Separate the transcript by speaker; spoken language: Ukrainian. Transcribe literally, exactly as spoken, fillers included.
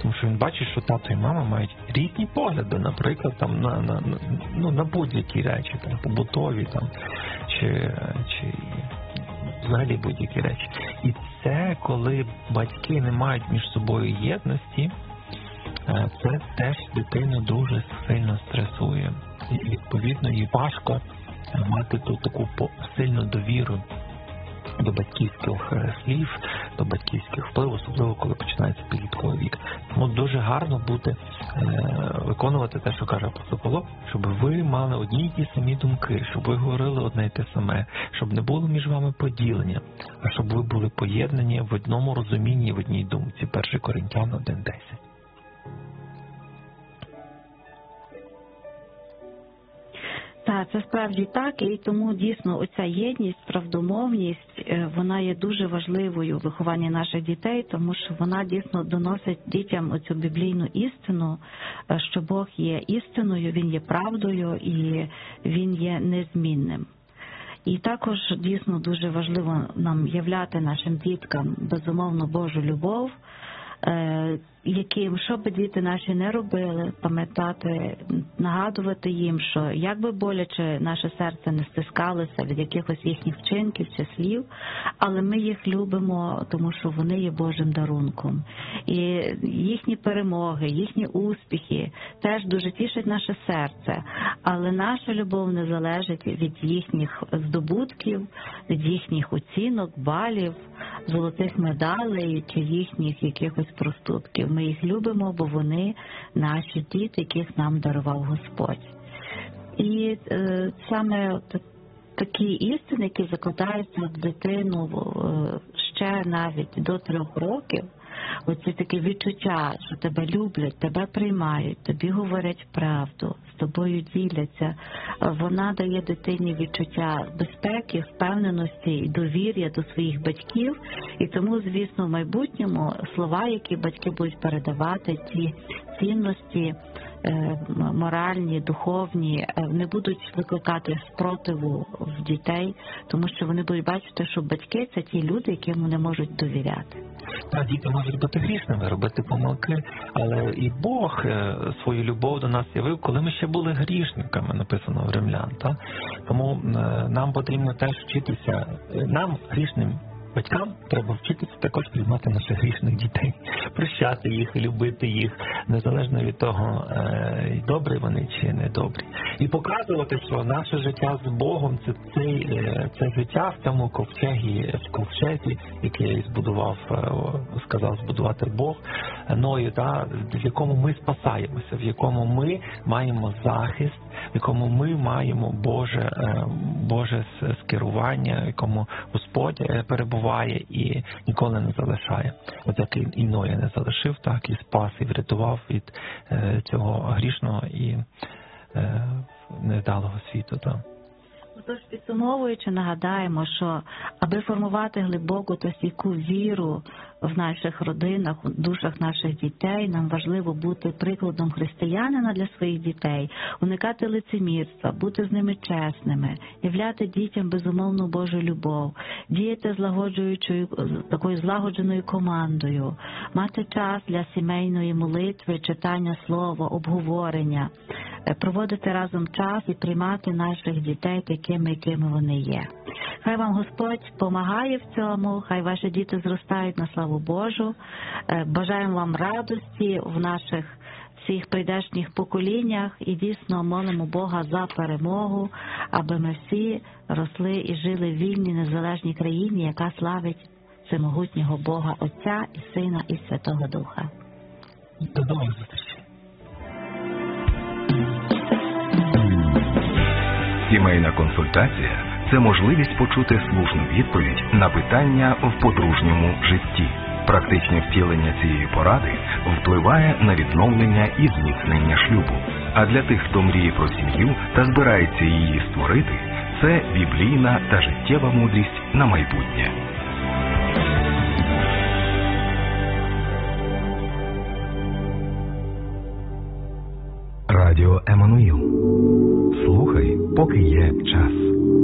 Speaker 1: Тому що він бачить, що тато і мама мають різні погляди, наприклад, там, на, на, на, ну, на будь-які речі, там, побутові, там, чи, чи взагалі будь-які речі. І це, коли батьки не мають між собою єдності, це теж дитину дуже сильно стресує. І, відповідно, їй важко мати ту таку сильну довіру до батьківських слів, до батьківських впливів, особливо коли починається підлітковий вік. Тому дуже гарно бути, е, виконувати те, що каже апостол Павло, щоб ви мали одні й ті самі думки, щоб ви говорили одне й те саме, щоб не було між вами поділення, а щоб ви були поєднані в одному розумінні, в одній думці. перше Коринтян один десять.
Speaker 2: Так, це справді так, і тому дійсно оця єдність, правдомовність, вона є дуже важливою в вихованні наших дітей, тому що вона дійсно доносить дітям оцю біблійну істину, що Бог є істиною, Він є правдою і Він є незмінним. І також дійсно дуже важливо нам являти нашим діткам безумовно Божу любов, яким, що би діти наші не робили, пам'ятати, нагадувати їм, що як би боляче наше серце не стискалося від якихось їхніх вчинків чи слів, але ми їх любимо, тому що вони є Божим дарунком. І їхні перемоги, їхні успіхи теж дуже тішать наше серце, але наша любов не залежить від їхніх здобутків, від їхніх оцінок, балів, золотих медалей чи їхніх якихось проступків. Ми їх любимо, бо вони наші діти, яких нам дарував Господь. І е, саме от такі істини, які закладаються в дитину е, ще навіть до трьох років, оце таке відчуття, що тебе люблять, тебе приймають, тобі говорять правду, з тобою діляться, вона дає дитині відчуття безпеки, впевненості і довір'я до своїх батьків. І тому, звісно, в майбутньому слова, які батьки будуть передавати, ті цінності моральні, духовні, не будуть викликати спротиву в дітей, тому що вони будуть бачити, що батьки – це ті люди, яким вони можуть довіряти.
Speaker 1: Так, діти можуть бути грішними, робити помилки, але і Бог свою любов до нас явив, коли ми ще були грішниками, написано в Римлян. Так? Тому нам потрібно теж вчитися, нам, грішним батькам, треба вчитися також приймати наших грішних дітей, прощати їх, любити їх, незалежно від того, добрі вони чи не добрі. І показувати, що наше життя з Богом – це, це, це життя в цьому ковчегі, в ковчезі, який збудував, сказав збудувати Бог, Ною, да, в якому ми спасаємося, в якому ми маємо захист, в якому ми маємо Боже, Боже скерування, в якому Господь перебуває і ніколи не залишає. От як і Ноя не залишив, так і спас, і врятував від цього грішного і невдалого світу. Так.
Speaker 2: Тож, підсумовуючи, нагадаємо, що аби формувати глибоку та стійку віру в наших родинах, у душах наших дітей, нам важливо бути прикладом християнина для своїх дітей, уникати лицемірства, бути з ними чесними, являти дітям безумовну Божу любов, діяти злагоджуючою, такою злагодженою командою, мати час для сімейної молитви, читання слова, обговорення, проводити разом час і приймати наших дітей такими, якими вони є. Хай вам Господь помагає в цьому, хай ваші діти зростають на славу Божу. Бажаємо вам радості в наших всіх прийдешніх поколіннях і дійсно молимо Бога за перемогу, аби ми всі росли і жили в вільній, незалежній країні, яка славить всемогутнього Бога Отця і Сина і Святого Духа.
Speaker 1: До нових зустрічей.
Speaker 3: Сімейна консультація – це можливість почути слушну відповідь на питання в подружньому житті. Практичне втілення цієї поради впливає на відновлення і зміцнення шлюбу. А для тих, хто мріє про сім'ю та збирається її створити, це біблійна та життєва мудрість на майбутнє. Радіо Еммануїл. Слухай, поки є час.